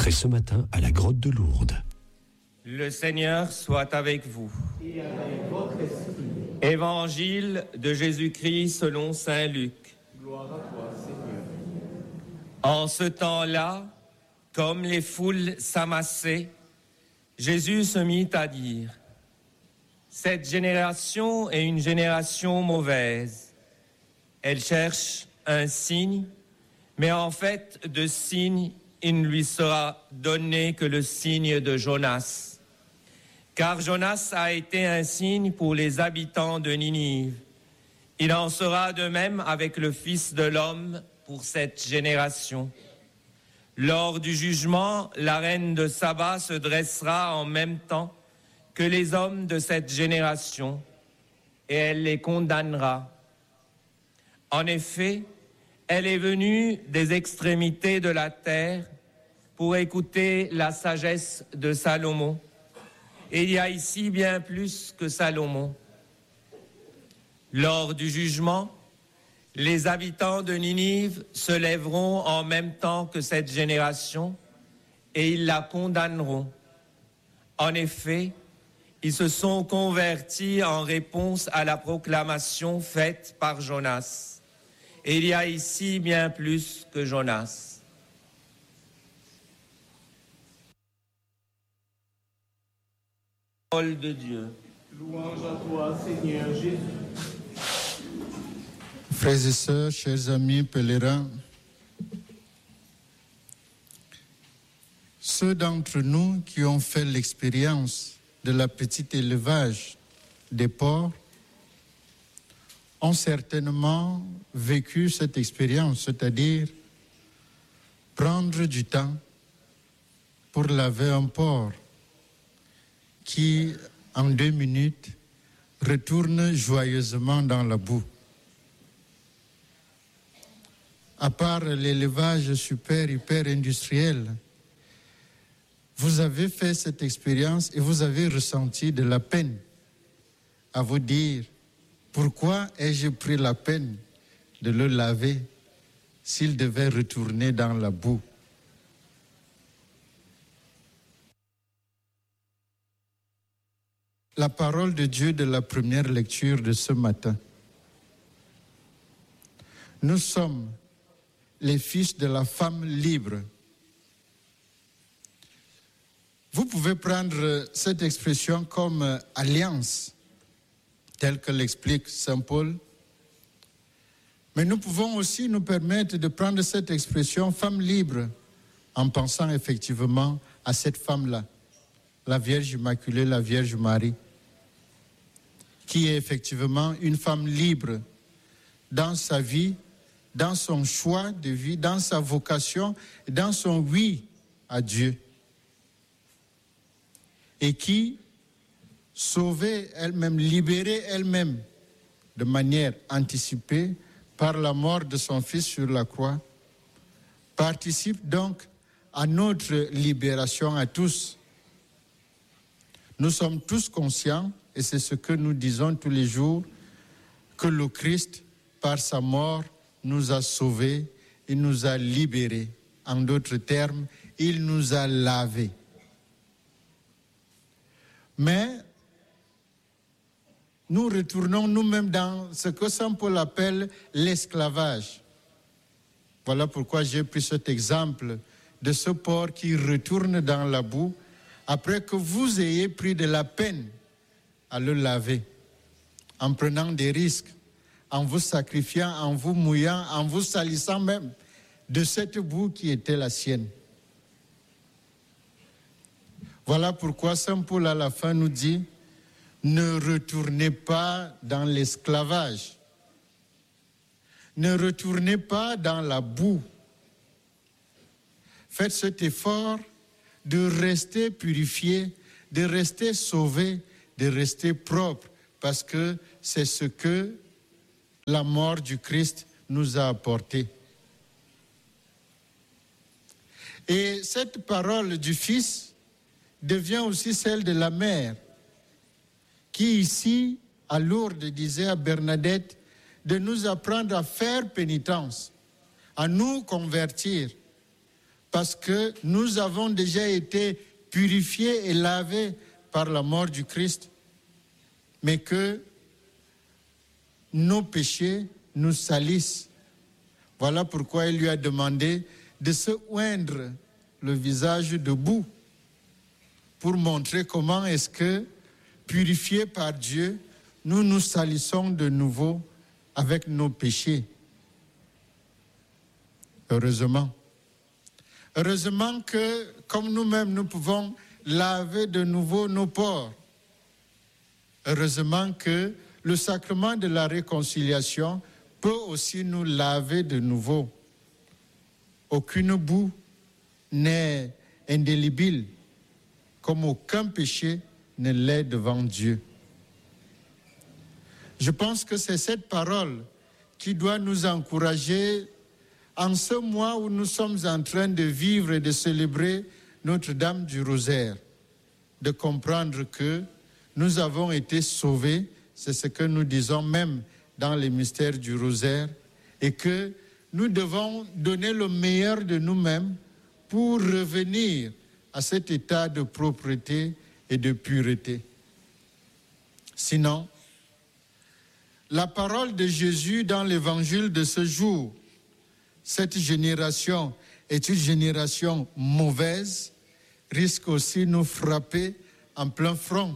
Entrée ce matin à la grotte de Lourdes. Le Seigneur soit avec vous. Et avec votre esprit. Évangile de Jésus-Christ selon saint Luc. Gloire à toi, Seigneur. En ce temps-là, comme les foules s'amassaient, Jésus se mit à dire : cette génération est une génération mauvaise. Elle cherche un signe, mais en fait, de signe, il ne lui sera donné que le signe de Jonas. Car Jonas a été un signe pour les habitants de Ninive. Il en sera de même avec le Fils de l'homme pour cette génération. Lors du jugement, la reine de Saba se dressera en même temps que les hommes de cette génération, et elle les condamnera. En effet, elle est venue des extrémités de la terre pour écouter la sagesse de Salomon. Et il y a ici bien plus que Salomon. Lors du jugement, les habitants de Ninive se lèveront en même temps que cette génération et ils la condamneront. En effet, ils se sont convertis en réponse à la proclamation faite par Jonas. Et il y a ici bien plus que Jonas. Parole de Dieu. Louange à toi, Seigneur Jésus. Frères et sœurs, chers amis pèlerins, ceux d'entre nous qui ont fait l'expérience de la petite élevage des porcs ont certainement vécu cette expérience, c'est-à-dire prendre du temps pour laver un porc qui, en 2 minutes, retourne joyeusement dans la boue. À part l'élevage hyper industriel, vous avez fait cette expérience et vous avez ressenti de la peine à vous dire: pourquoi ai-je pris la peine de le laver s'il devait retourner dans la boue? La parole de Dieu de la première lecture de ce matin. Nous sommes les fils de la femme libre. Vous pouvez prendre cette expression comme alliance, telle que l'explique saint Paul. Mais nous pouvons aussi nous permettre de prendre cette expression femme libre en pensant effectivement à cette femme-là, la Vierge Immaculée, la Vierge Marie, qui est effectivement une femme libre dans sa vie, dans son choix de vie, dans sa vocation, dans son oui à Dieu. Et qui, sauvée elle-même, libérée elle-même de manière anticipée par la mort de son Fils sur la croix, participe donc à notre libération à tous. Nous sommes tous conscients, et c'est ce que nous disons tous les jours, que le Christ, par sa mort, nous a sauvés, il nous a libérés. En d'autres termes, il nous a lavés. Mais nous retournons nous-mêmes dans ce que saint Paul appelle l'esclavage. Voilà pourquoi j'ai pris cet exemple de ce porc qui retourne dans la boue après que vous ayez pris de la peine à le laver, en prenant des risques, en vous sacrifiant, en vous mouillant, en vous salissant même de cette boue qui était la sienne. Voilà pourquoi saint Paul à la fin nous dit: ne retournez pas dans l'esclavage, ne retournez pas dans la boue. Faites cet effort de rester purifié, de rester sauvé, de rester propre, parce que c'est ce que la mort du Christ nous a apporté. Et cette parole du Fils devient aussi celle de la mère, qui ici, à Lourdes, disait à Bernadette de nous apprendre à faire pénitence, à nous convertir, parce que nous avons déjà été purifiés et lavés par la mort du Christ, mais que nos péchés nous salissent. Voilà pourquoi il lui a demandé de se oindre le visage de boue pour montrer comment est-ce que, purifiés par Dieu, nous nous salissons de nouveau avec nos péchés. Heureusement. Heureusement que, comme nous-mêmes, nous pouvons laver de nouveau nos pores. Heureusement que le sacrement de la réconciliation peut aussi nous laver de nouveau. Aucune boue n'est indélébile, comme aucun péché ne l'est devant Dieu. Je pense que c'est cette parole qui doit nous encourager en ce mois où nous sommes en train de vivre et de célébrer Notre-Dame du Rosaire, de comprendre que nous avons été sauvés, c'est ce que nous disons même dans les mystères du Rosaire, et que nous devons donner le meilleur de nous-mêmes pour revenir à cet état de propreté et de pureté. Sinon, la parole de Jésus dans l'évangile de ce jour, cette génération est une génération mauvaise, risque aussi de nous frapper en plein front.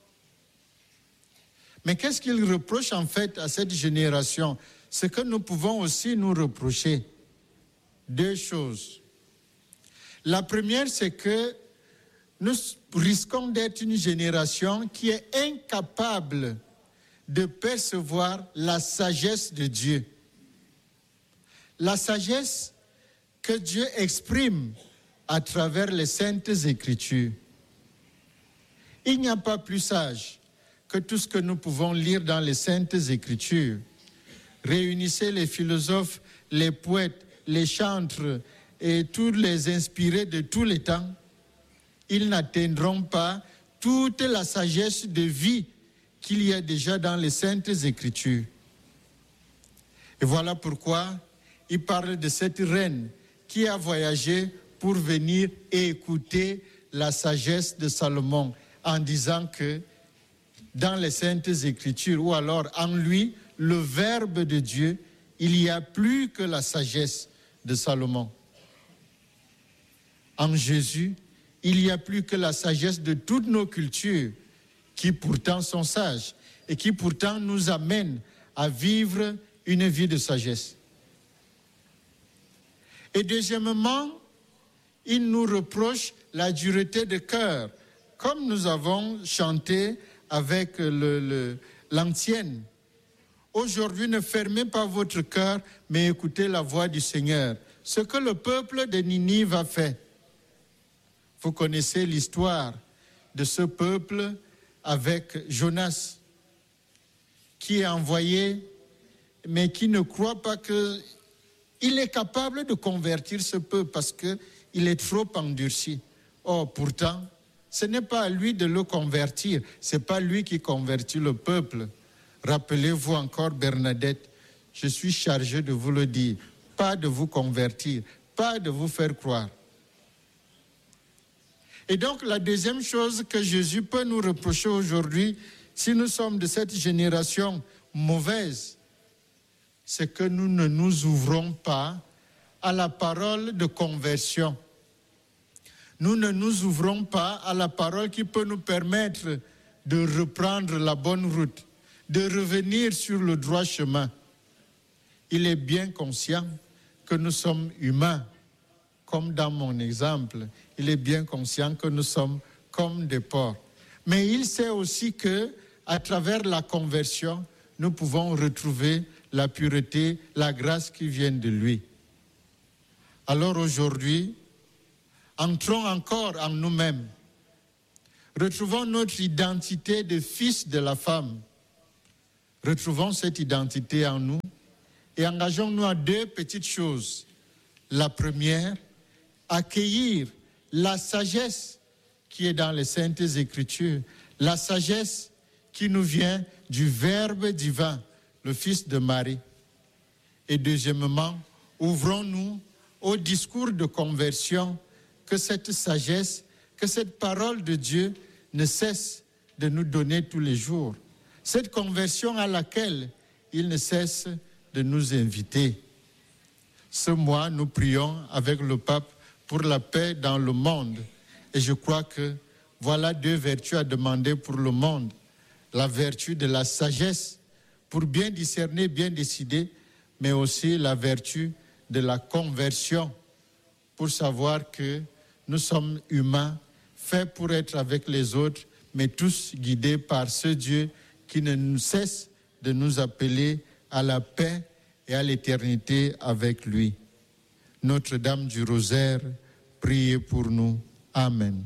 Mais qu'est-ce qu'il reproche en fait à cette génération? Ce que nous pouvons aussi nous reprocher. Deux choses. La première, c'est que nous risquons d'être une génération qui est incapable de percevoir la sagesse de Dieu. La sagesse que Dieu exprime à travers les Saintes Écritures. Il n'y a pas plus sage que tout ce que nous pouvons lire dans les Saintes Écritures. Réunissez les philosophes, les poètes, les chantres et tous les inspirés de tous les temps. Ils n'atteindront pas toute la sagesse de vie qu'il y a déjà dans les Saintes Écritures. Et voilà pourquoi il parle de cette reine qui a voyagé pour venir écouter la sagesse de Salomon en disant que dans les Saintes Écritures, ou alors en lui, le Verbe de Dieu, il n'y a plus que la sagesse de Salomon. En Jésus, il n'y a plus que la sagesse de toutes nos cultures qui pourtant sont sages et qui pourtant nous amènent à vivre une vie de sagesse. Et deuxièmement, il nous reproche la dureté de cœur, comme nous avons chanté avec l'antienne. Aujourd'hui, ne fermez pas votre cœur, mais écoutez la voix du Seigneur. Ce que le peuple de Ninive a fait. Vous connaissez l'histoire de ce peuple avec Jonas, qui est envoyé, mais qui ne croit pas qu'il est capable de convertir ce peuple parce qu'il est trop endurci. Or, pourtant, ce n'est pas à lui de le convertir, ce n'est pas lui qui convertit le peuple. Rappelez-vous encore Bernadette, je suis chargé de vous le dire, pas de vous convertir, pas de vous faire croire. Et donc la deuxième chose que Jésus peut nous reprocher aujourd'hui, si nous sommes de cette génération mauvaise, c'est que nous ne nous ouvrons pas à la parole de conversion. Nous ne nous ouvrons pas à la parole qui peut nous permettre de reprendre la bonne route, de revenir sur le droit chemin. Il est bien conscient que nous sommes humains, comme dans mon exemple. Il est bien conscient que nous sommes comme des porcs. Mais il sait aussi que, à travers la conversion, nous pouvons retrouver la pureté, la grâce qui vient de lui. Alors aujourd'hui, entrons encore en nous-mêmes. Retrouvons notre identité de fils de la femme. Retrouvons cette identité en nous et engageons-nous à deux petites choses. La première, accueillir la sagesse qui est dans les Saintes Écritures, la sagesse qui nous vient du Verbe divin, le Fils de Marie. Et deuxièmement, ouvrons-nous au discours de conversion, que cette sagesse, que cette parole de Dieu ne cesse de nous donner tous les jours. Cette conversion à laquelle il ne cesse de nous inviter. Ce mois, nous prions avec le pape pour la paix dans le monde. Et je crois que voilà 2 vertus à demander pour le monde. La vertu de la sagesse pour bien discerner, bien décider, mais aussi la vertu de la conversion pour savoir que nous sommes humains, faits pour être avec les autres, mais tous guidés par ce Dieu qui ne cesse de nous appeler à la paix et à l'éternité avec lui. Notre-Dame du Rosaire, priez pour nous. Amen.